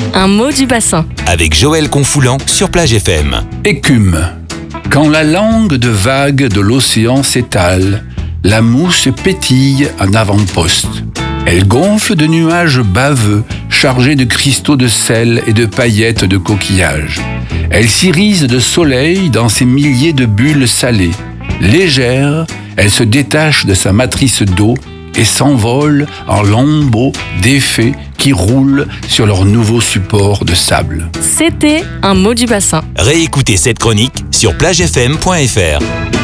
Un mot du bassin. Avec Joël Confoulant sur Plage FM. Écume. Quand la langue de vague de l'océan s'étale, la mousse pétille en avant-poste. Elle gonfle de nuages baveux, chargés de cristaux de sel et de paillettes de coquillages. Elle s'irise de soleil dans ses milliers de bulles salées. Légère, elle se détache de sa matrice d'eau et s'envole en lambeaux d'effets qui roulent sur leur nouveau support de sable. C'était un mot du bassin. Réécoutez cette chronique sur plagefm.fr.